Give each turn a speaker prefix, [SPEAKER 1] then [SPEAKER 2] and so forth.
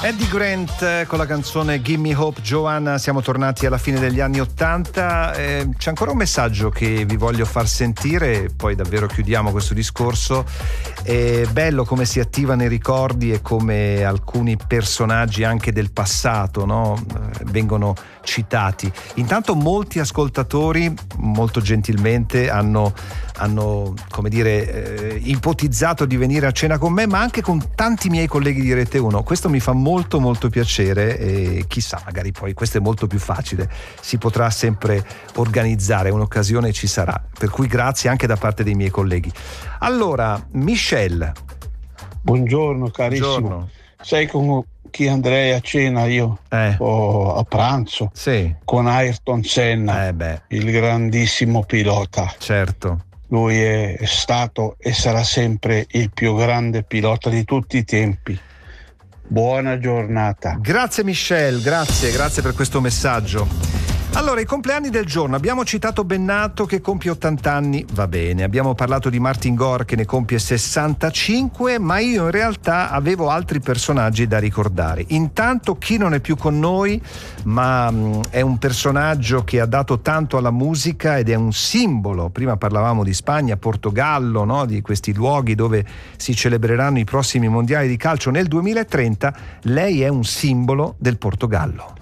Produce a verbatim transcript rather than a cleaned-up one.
[SPEAKER 1] Eddie Grant con la canzone Gimme Hope. Joanna, siamo tornati alla fine degli anni ottanta, eh, c'è ancora un messaggio che vi voglio far sentire, poi davvero chiudiamo questo discorso. È bello come si attiva nei ricordi e come alcuni personaggi anche del passato, no? eh, vengono citati. Intanto molti ascoltatori molto gentilmente hanno, hanno come dire, eh, ipotizzato di venire a cena con me, ma anche con tanti miei colleghi di Rete uno. Questo mi fa molto molto piacere e chissà, magari poi questo è molto più facile, si potrà sempre organizzare, un'occasione ci sarà, per cui grazie anche da parte dei miei colleghi. Allora, Michel.
[SPEAKER 2] Buongiorno carissimo.
[SPEAKER 1] Buongiorno.
[SPEAKER 2] Sai con chi andrei a cena io?
[SPEAKER 1] Eh.
[SPEAKER 2] O a pranzo?
[SPEAKER 1] Sì.
[SPEAKER 2] Con Ayrton Senna,
[SPEAKER 1] Eh beh.
[SPEAKER 2] il grandissimo pilota.
[SPEAKER 1] Certo.
[SPEAKER 2] Lui è stato e sarà sempre il più grande pilota di tutti i tempi. Buona giornata.
[SPEAKER 1] Grazie Michel, grazie, grazie per questo messaggio. Allora, i compleanni del giorno. Abbiamo citato Bennato che compie ottanta anni, va bene. Abbiamo parlato di Martin Gore che ne compie sessantacinque, ma io in realtà avevo altri personaggi da ricordare. Intanto chi non è più con noi, ma mh, è un personaggio che ha dato tanto alla musica ed è un simbolo. Prima parlavamo di Spagna, Portogallo, no? Di questi luoghi dove si celebreranno i prossimi mondiali di calcio nel duemilatrenta. Lei è un simbolo del Portogallo.